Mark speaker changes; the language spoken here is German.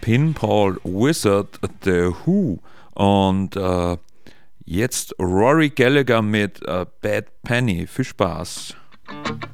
Speaker 1: Pinball Wizard, The Who und jetzt Rory Gallagher mit Bad Penny. Viel Spaß.